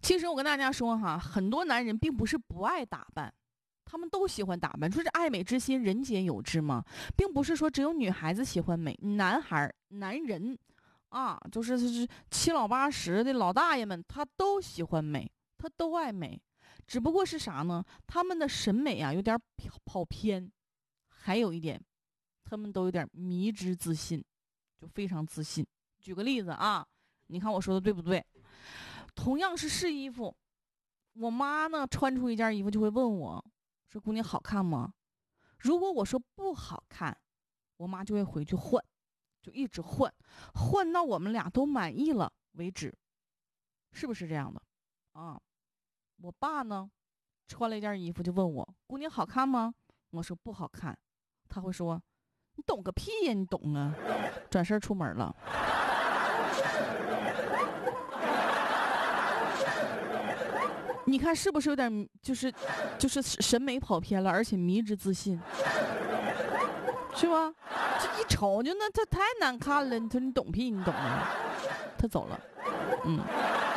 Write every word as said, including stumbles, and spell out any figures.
其实我跟大家说哈，很多男人并不是不爱打扮，他们都喜欢打扮。说是爱美之心，人皆有之嘛，并不是说只有女孩子喜欢美，男孩、男人啊，就是就是七老八十的老大爷们，他都喜欢美，他都爱美，只不过是啥呢？他们的审美啊有点跑偏，还有一点，他们都有点迷之自信，就非常自信。举个例子啊，你看我说的对不对？同样是试衣服，我妈呢穿出一件衣服就会问我说：“姑娘好看吗？”如果我说不好看，我妈就会回去换，就一直换，换到我们俩都满意了为止，是不是这样的啊？我爸呢穿了一件衣服就问我：“姑娘好看吗？”我说不好看，他会说：“你懂个屁呀，你懂啊！”转身出门了。你看是不是有点就是就是审美跑偏了，而且迷之自信，是吧？这一瞅就那他太难看了，你说你懂屁，你懂吗？他走了，嗯。